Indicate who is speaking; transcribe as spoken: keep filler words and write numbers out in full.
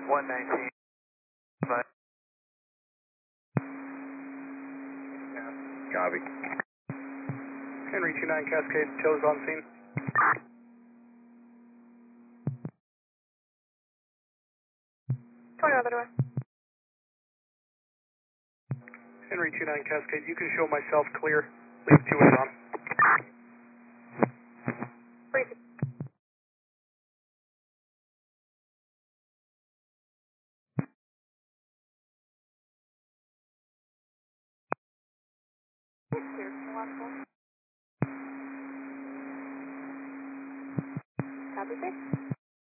Speaker 1: one nineteen, but
Speaker 2: Copy.
Speaker 3: Henry two nine Cascade, Joe's on scene.
Speaker 4: twenty over door.
Speaker 3: Henry two nine Cascade, you can show myself clear. Leave two eight on.
Speaker 4: Brief. Clear from the last call. Copy six.